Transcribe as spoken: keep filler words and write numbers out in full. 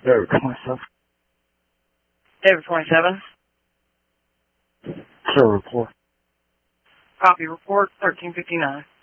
David twenty-seven. David twenty-seven. Sir, report. Copy report thirteen fifty-nine.